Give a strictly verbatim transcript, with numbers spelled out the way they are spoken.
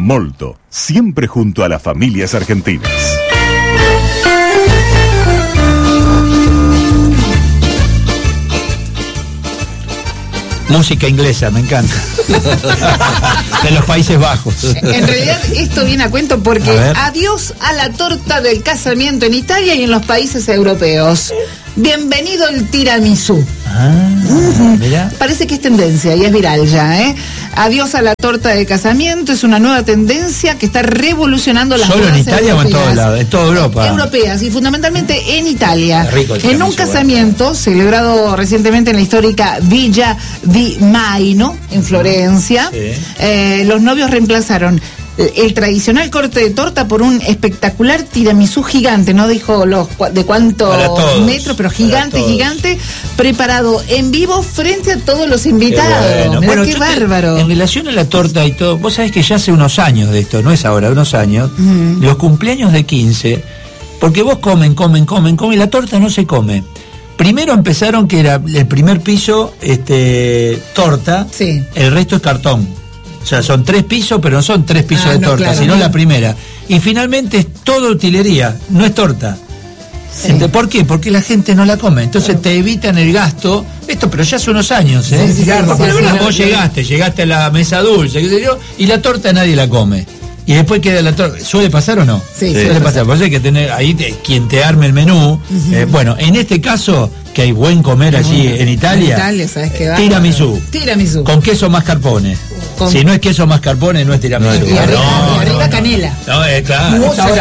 Molto, siempre junto a las familias argentinas. Música inglesa, me encanta. De los Países Bajos. En realidad esto viene a cuento porque a adiós a la torta del casamiento en Italia y en los países europeos. Bienvenido el tiramisú. Ah, mira. Parece que es tendencia y es viral ya, ¿eh? Adiós a la torta de casamiento es una nueva tendencia que está revolucionando las ¿Solo en Italia europeas. O en todos lados? En toda Europa. Europeas y fundamentalmente en Italia. Rico el en un casamiento bueno. celebrado recientemente en la histórica Villa di Maino, en Florencia, sí. eh, los novios reemplazaron el tradicional corte de torta por un espectacular tiramisú gigante, no dijo los de cuántos metros, pero gigante, gigante, preparado en vivo frente a todos los invitados. Qué bueno, bueno, qué bárbaro. Te, en relación a la torta y todo, vos sabés que ya hace unos años de esto, no es ahora, unos años, uh-huh. los cumpleaños de quince, porque vos comen, comen, comen, comen, y la torta no se come. Primero empezaron que era el primer piso, este, torta, sí. el resto es cartón. O sea, son tres pisos, pero no son tres pisos ah, de no, torta, claro, sino no. la primera. Y finalmente es todo utilería, no es torta. Sí. ¿Por qué? Porque la gente no la come. Entonces claro. te evitan el gasto. Esto, pero ya hace unos años, ¿eh? Sí, sí, claro, sí, sí, vos sí, llegaste, llegaste a la mesa dulce, qué sé yo, y la torta nadie la come. Y después queda la torta. ¿Suele pasar o no? Sí, sí suele pasar. Por eso hay que tener ahí te, quien te arme el menú. Uh-huh. Eh, bueno, en este caso, que hay buen comer allí uh-huh. en Italia, en Italia ¿sabes qué va? Tiramisú. Tiramisú. Con queso mascarpone. Con... Si no es queso mascarpone, no es tiramisú. No, y arriba, no, y arriba no, canela. No, eh, claro.